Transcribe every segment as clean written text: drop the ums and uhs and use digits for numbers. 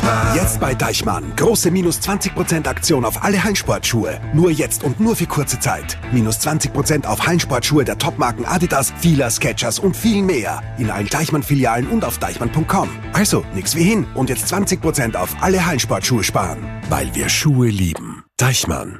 Jetzt bei Deichmann. Große minus 20% Aktion auf alle Hallensportschuhe. Nur jetzt und nur für kurze Zeit. Minus 20% auf Hallensportschuhe der Topmarken Adidas, Fila, Skechers und viel mehr. In allen Deichmann-Filialen und auf deichmann.com. Also, nix wie hin. Und jetzt 20% auf alle Hallensportschuhe sparen. Weil wir Schuhe lieben. Deichmann.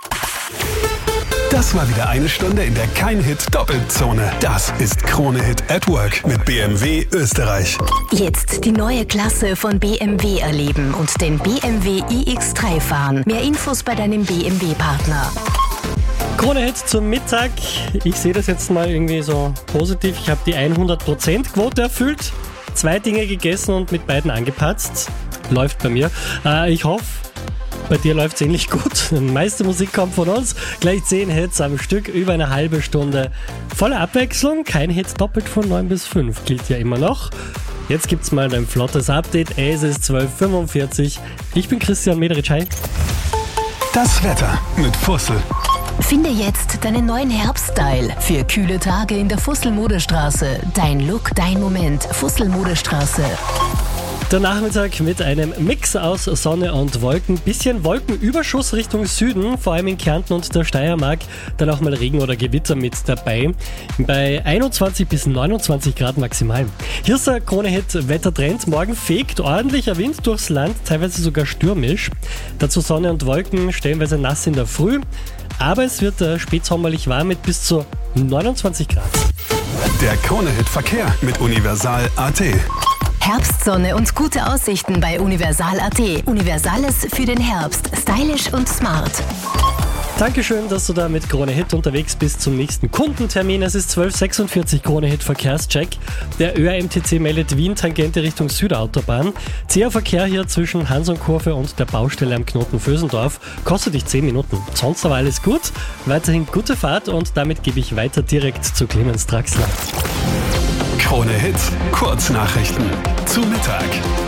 Das war wieder eine Stunde in der Kein-Hit-Doppelzone. Das ist Krone Hit at Work mit BMW Österreich. Jetzt die neue Klasse von BMW erleben und den BMW iX3 fahren. Mehr Infos bei deinem BMW-Partner. Krone Hit zum Mittag. Ich sehe das jetzt mal irgendwie so positiv. Ich habe die 100%-Quote erfüllt. 2 Dinge gegessen und mit beiden angepatzt. Läuft bei mir. Ich hoffe, bei dir läuft es ähnlich gut. Die meiste Musik kommt von uns. Gleich 10 Hits am Stück, über eine halbe Stunde. Volle Abwechslung, kein Hit doppelt von 9 bis 5. Gilt ja immer noch. Jetzt gibt's mal ein flottes Update. Es ist 12:45 Uhr. Ich bin Christian Mederitsch. Hi. Das Wetter mit Fussel. Finde jetzt deinen neuen Herbststyle für kühle Tage in der Fussel-Modestraße. Dein Look, dein Moment. Fussel-Modestraße. Der Nachmittag mit einem Mix aus Sonne und Wolken. Bisschen Wolkenüberschuss Richtung Süden, vor allem in Kärnten und der Steiermark. Dann auch mal Regen oder Gewitter mit dabei. Bei 21 bis 29 Grad maximal. Hier ist der Krone-Hit Wettertrend. Morgen fegt ordentlicher Wind durchs Land, teilweise sogar stürmisch. Dazu Sonne und Wolken, stellenweise nass in der Früh. Aber es wird spätsommerlich warm mit bis zu 29 Grad. Der Krone-Hit Verkehr mit Universal.at. Herbstsonne und gute Aussichten bei Universal.at. Universales für den Herbst. Stylisch und smart. Dankeschön, dass du da mit Krone Hit unterwegs bist zum nächsten Kundentermin. Es ist 12:46 Krone Hit Verkehrscheck. Der ÖRMTC meldet Wien Tangente Richtung Südautobahn. Zäher Verkehr hier zwischen Hansonkurve und der Baustelle am Knoten Vösendorf. Kostet dich 10 Minuten. Sonst aber alles gut. Weiterhin gute Fahrt und damit gebe ich weiter direkt zu Clemens Draxler. Krone Hit, Kurznachrichten zu Mittag.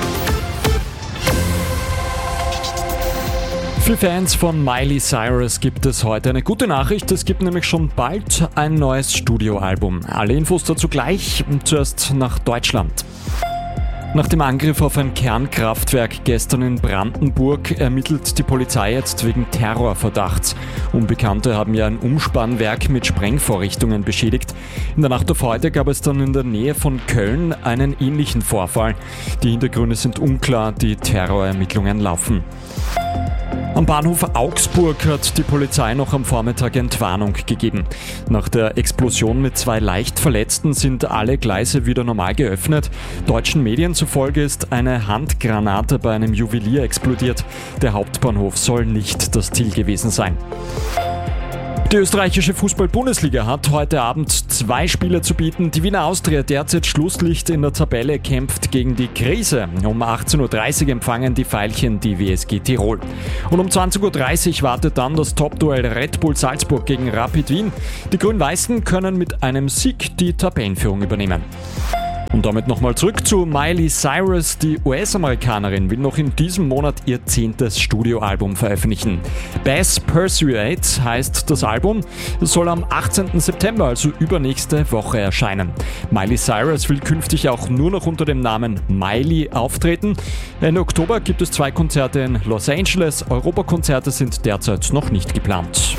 Für Fans von Miley Cyrus gibt es heute eine gute Nachricht. Es gibt nämlich schon bald ein neues Studioalbum. Alle Infos dazu gleich. Zuerst nach Deutschland. Nach dem Angriff auf ein Kernkraftwerk gestern in Brandenburg ermittelt die Polizei jetzt wegen Terrorverdachts. Unbekannte haben ja ein Umspannwerk mit Sprengvorrichtungen beschädigt. In der Nacht auf heute gab es dann in der Nähe von Köln einen ähnlichen Vorfall. Die Hintergründe sind unklar, die Terrorermittlungen laufen. Am Bahnhof Augsburg hat die Polizei noch am Vormittag Entwarnung gegeben. Nach der Explosion mit 2 leicht Verletzten sind alle Gleise wieder normal geöffnet. Deutschen Medien zufolge ist eine Handgranate bei einem Juwelier explodiert. Der Hauptbahnhof soll nicht das Ziel gewesen sein. Die österreichische Fußball-Bundesliga hat heute Abend 2 Spiele zu bieten. Die Wiener Austria, derzeit Schlusslicht in der Tabelle, kämpft gegen die Krise. Um 18:30 Uhr empfangen die Veilchen die WSG Tirol. Und um 20:30 Uhr wartet dann das Topduell Red Bull Salzburg gegen Rapid Wien. Die Grün-Weißen können mit einem Sieg die Tabellenführung übernehmen. Und damit nochmal zurück zu Miley Cyrus. Die US-Amerikanerin will noch in diesem Monat ihr 10. Studioalbum veröffentlichen. Bass Persuade heißt das Album. Es soll am 18. September, also übernächste Woche, erscheinen. Miley Cyrus will künftig auch nur noch unter dem Namen Miley auftreten. Ende Oktober gibt es 2 Konzerte in Los Angeles. Europakonzerte sind derzeit noch nicht geplant.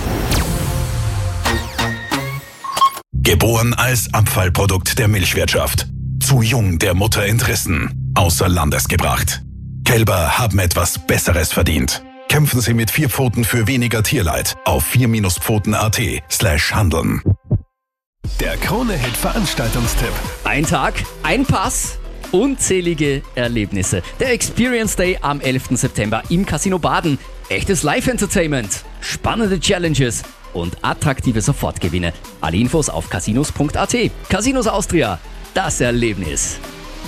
Geboren als Abfallprodukt der Milchwirtschaft. Zu jung der Mutter entrissen. Außer Landes gebracht. Kälber haben etwas Besseres verdient. Kämpfen Sie mit 4 Pfoten für weniger Tierleid auf 4-Pfoten.at/handeln. Der Krone-Hit Veranstaltungstipp. Ein Tag, ein Pass, unzählige Erlebnisse. Der Experience Day am 11. September im Casino Baden. Echtes Live-Entertainment, spannende Challenges und attraktive Sofortgewinne. Alle Infos auf casinos.at. Casinos Austria. Das Erlebnis.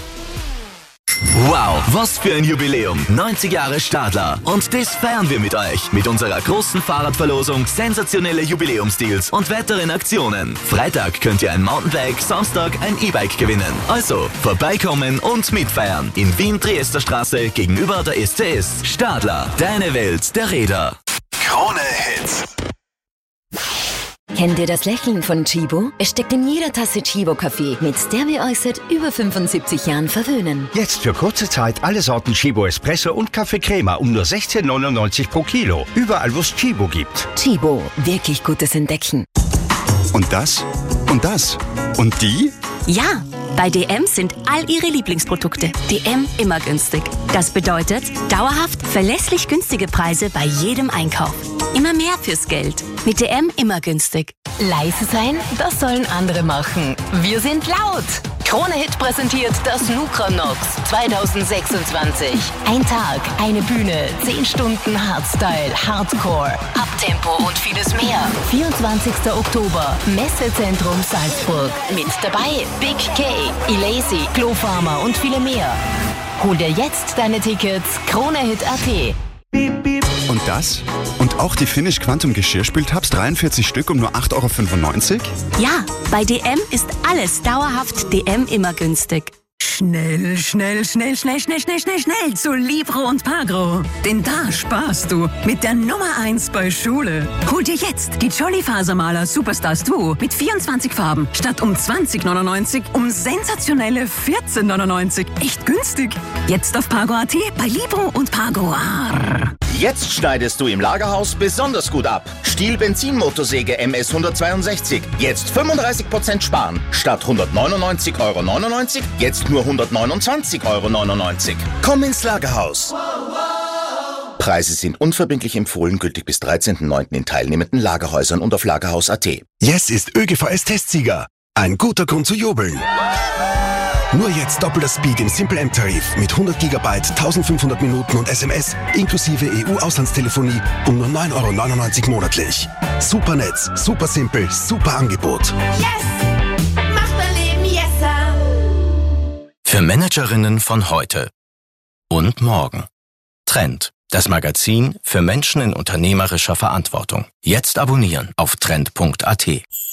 Wow, was für ein Jubiläum. 90 Jahre Stadler. Und das feiern wir mit euch. Mit unserer großen Fahrradverlosung, sensationelle Jubiläumsdeals und weiteren Aktionen. Freitag könnt ihr ein Mountainbike, Samstag ein E-Bike gewinnen. Also, vorbeikommen und mitfeiern. In Wien, Triesterstraße, gegenüber der SCS. Stadler, deine Welt der Räder. Krone Hit. Kennt ihr das Lächeln von Chibo? Es steckt in jeder Tasse Chibo-Kaffee, mit der wir euch seit über 75 Jahren verwöhnen. Jetzt für kurze Zeit alle Sorten Chibo Espresso und Kaffee Crema um nur 16,99 pro Kilo. Überall, wo es Chibo gibt. Chibo, wirklich gutes Entdecken. Und das? Und das? Und die? Ja, bei DM sind all ihre Lieblingsprodukte. DM immer günstig. Das bedeutet dauerhaft verlässlich günstige Preise bei jedem Einkauf. Immer mehr fürs Geld. Mit DM immer günstig. Leise sein, das sollen andere machen. Wir sind laut. Krone Hit präsentiert das Nukranox 2026. Ein Tag, eine Bühne, 10 Stunden Hardstyle, Hardcore, Abtempo und vieles mehr. 24. Oktober, Messezentrum Salzburg. Mit dabei Big K, Ilazy, Glowfarmer und viele mehr. Hol dir jetzt deine Tickets, KroneHit.at. Und das? Und auch die Finish Quantum Geschirrspültabs 43 Stück um nur 8,95 €? Ja, bei DM ist alles dauerhaft DM immer günstig. Schnell zu Libro und Pagro. Denn da sparst du mit der Nummer 1 bei Schule. Hol dir jetzt die Jolly Fasermaler Superstars Duo mit 24 Farben statt um 20,99 € um sensationelle 14,99 €. Echt günstig. Jetzt auf Pagro.at bei Libro und Pagro. Jetzt schneidest du im Lagerhaus besonders gut ab. Stihl Benzinmotorsäge MS 162. Jetzt 35% sparen. Statt 199,99 €, jetzt nur 129,99 €. Komm ins Lagerhaus. Preise sind unverbindlich empfohlen, gültig bis 13.09. in teilnehmenden Lagerhäusern und auf Lagerhaus.at. Yes ist ÖGVS-Testsieger. Ein guter Grund zu jubeln. Nur jetzt doppelter Speed im Simple M-Tarif mit 100 GB, 1500 Minuten und SMS inklusive EU-Auslandstelefonie um nur 9,99 € monatlich. Super Netz, super simpel, super Angebot. Yes! Macht mein Leben yesser! Für Managerinnen von heute und morgen. Trend, das Magazin für Menschen in unternehmerischer Verantwortung. Jetzt abonnieren auf trend.at.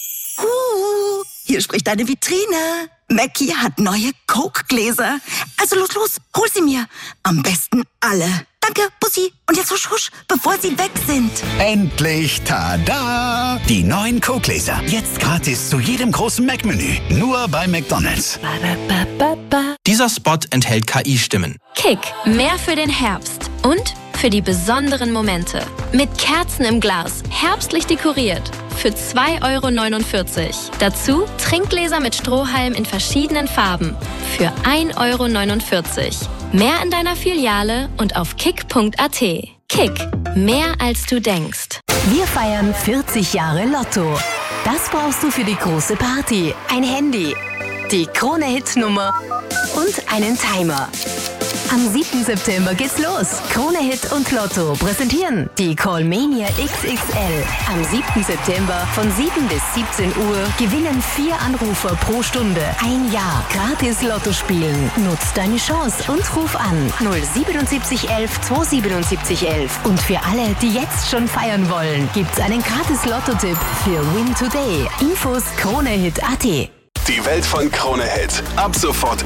Hier spricht deine Vitrine. Mackie hat neue Coke-Gläser. Also los, hol sie mir. Am besten alle. Danke, Bussi. Und jetzt husch, husch, bevor sie weg sind. Endlich, tada! Die neuen Coke-Gläser. Jetzt gratis zu jedem großen Mac-Menü. Nur bei McDonald's. Dieser Spot enthält KI-Stimmen. Kick, mehr für den Herbst. Und für die besonderen Momente. Mit Kerzen im Glas, herbstlich dekoriert. Für 2,49 €. Dazu Trinkgläser mit Strohhalm in verschiedenen Farben. Für 1,49 €. Mehr in deiner Filiale und auf kick.at. Kick, mehr als du denkst. Wir feiern 40 Jahre Lotto. Das brauchst du für die große Party. Ein Handy, die Krone-Hit-Nummer und einen Timer. Am 7. September geht's los. Krone Hit und Lotto präsentieren die Callmania XXL. Am 7. September von 7 bis 17 Uhr gewinnen 4 Anrufer pro Stunde. Ein Jahr gratis Lotto spielen. Nutz deine Chance und ruf an 077 11 277 11. Und für alle, die jetzt schon feiern wollen, gibt's einen gratis Lotto-Tipp für Win Today. Infos KroneHit.at. Die Welt von Krone Hit. Ab sofort